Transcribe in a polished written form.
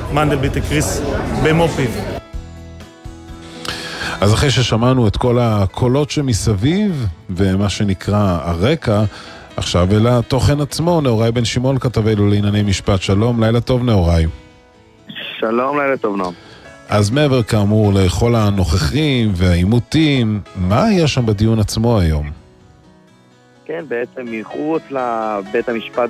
מנדלבליט הקריס במו פיו. אז אחרי ששמענו את כל הקולות שמסביב ומה שנקרא הרקע, עכשיו אל התוכן עצמו. נאורי בן שמעון, כתבנו לענייני משפט. שלום, לילה טוב נאורי. שלום, לילה טוב נועם. אז מעבר כאמור לכל הנוכחים והעימותים, מה היה שם בדיון עצמו היום? כן, בעצם מחוץ לבית המשפט